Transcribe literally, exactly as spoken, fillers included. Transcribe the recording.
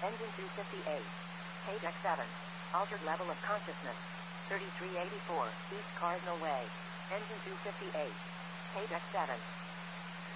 Engine two fifty-eight. Page X seven. Altered level of consciousness. thirty-three eighty-four, East Cardinal Way. Engine two fifty-eight. Page X seven.